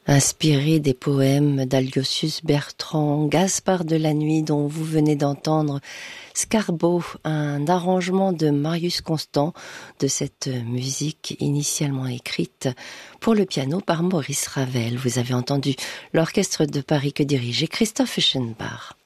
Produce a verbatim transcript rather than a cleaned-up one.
inspiré des poèmes d'Alyosius Bertrand, Gaspard de la Nuit, dont vous venez d'entendre Scarbo, un arrangement de Marius Constant de cette musique initialement écrite pour le piano par Maurice Ravel. Vous avez entendu l'orchestre de Paris que dirigeait Christoph Eschenbach.